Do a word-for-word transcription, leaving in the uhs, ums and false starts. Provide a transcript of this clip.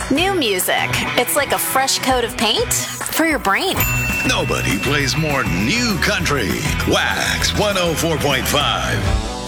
New music. It's like a fresh coat of paint for your brain. Nobody plays more new country. Wax one oh four point five.